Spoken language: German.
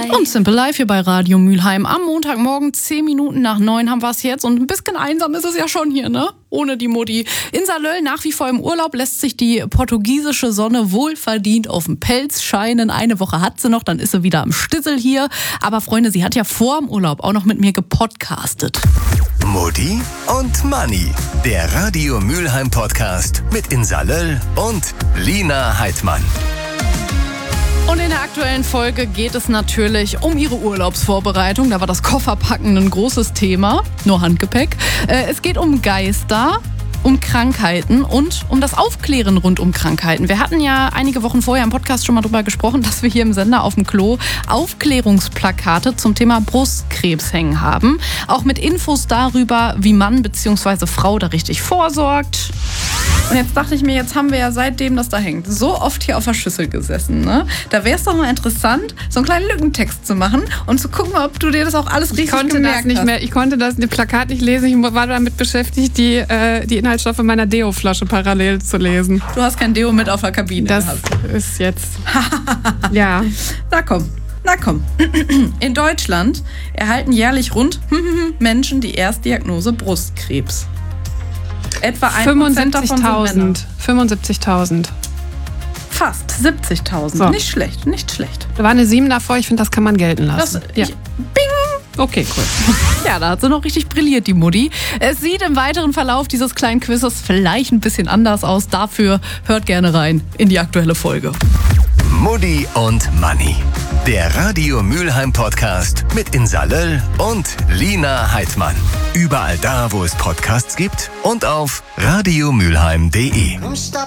Life. Und Simple Life hier bei Radio Mülheim. Am Montagmorgen 10 Minuten nach 9 haben wir es jetzt. Und ein bisschen einsam ist es ja schon hier, ne? Ohne die Mutti. In Salöll nach wie vor im Urlaub lässt sich die portugiesische Sonne wohlverdient auf dem Pelz scheinen. Eine Woche hat sie noch, dann ist sie wieder am Stissel hier. Aber Freunde, sie hat ja vor dem Urlaub auch noch mit mir gepodcastet. Mutti und Manni, der Radio Mülheim Podcast mit Insa Löll und Lina Heidmann. Und in der aktuellen Folge geht es natürlich um ihre Urlaubsvorbereitung. Da war das Kofferpacken ein großes Thema, nur Handgepäck. Es geht um Geister, um Krankheiten und um das Aufklären rund um Krankheiten. Wir hatten ja einige Wochen vorher im Podcast schon mal drüber gesprochen, dass wir hier im Sender auf dem Klo Aufklärungsplakate zum Thema Brustkrebs hängen haben. Auch mit Infos darüber, wie Mann bzw. Frau da richtig vorsorgt. Und jetzt dachte ich mir, jetzt haben wir ja seitdem das da hängt, so oft hier auf der Schüssel gesessen, ne? Da wäre es doch mal interessant, so einen kleinen Lückentext zu machen und zu gucken, ob du dir das auch alles richtig gemerkt hast. Ich konnte das Plakat nicht lesen. Ich war damit beschäftigt, die Inhaltsstoffe meiner Deo-Flasche parallel zu lesen. Du hast kein Deo mit auf der Kabine. Das ist jetzt... ja. Na komm. In Deutschland erhalten jährlich rund Menschen die Erstdiagnose Brustkrebs. Etwa 1% davon sind Männer. 75.000. Fast 70.000. So. Nicht schlecht. Da war eine 7 davor, ich finde, das kann man gelten lassen. Bing! Okay, cool. Ja, da hat sie noch richtig brilliert, die Mutti. Es sieht im weiteren Verlauf dieses kleinen Quizzes vielleicht ein bisschen anders aus. Dafür hört gerne rein in die aktuelle Folge. Mutti und Manni, der Radio Mülheim Podcast mit Insa Löll und Lina Heidmann. Überall da, wo es Podcasts gibt und auf radiomülheim.de.